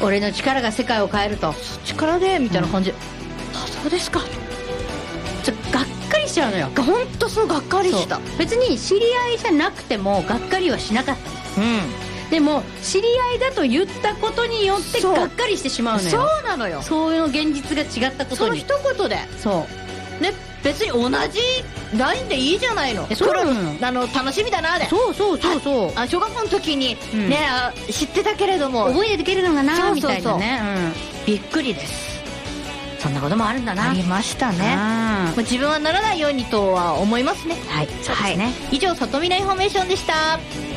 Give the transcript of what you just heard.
俺の力が世界を変えると、 力でみたいな感じで、あ、そうですか。 ちょっとがっかりしちゃうのよ。 ほんとそう、がっかりした。 別に知り合いじゃなくてもがっかりはしなかった。でも知り合いだと言ったことによってがっかりしてしまうのよ。 そうなのよ。 そういう現実が違ったことに、 その一言で、 そうね、別に同じラインでいいじゃないの。 そうなのよ。 楽しみだなで。 そうそうそうそう。 あ、小学校の時にね、知ってたけれども覚えてできるのかなみたいなね。 びっくりです。 そんなこともあるんだな。 ありましたね。自分はならないようにとは思いますね。 はい、そうですね。 以上、里見のインフォメーションでした。